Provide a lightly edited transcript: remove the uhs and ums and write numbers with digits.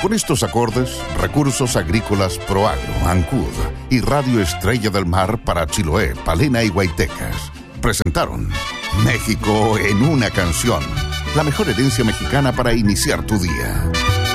Con estos acordes, Recursos Agrícolas Proagro, Ancud y Radio Estrella del Mar para Chiloé, Palena y Guaitecas presentaron México en una canción, la mejor herencia mexicana para iniciar tu día.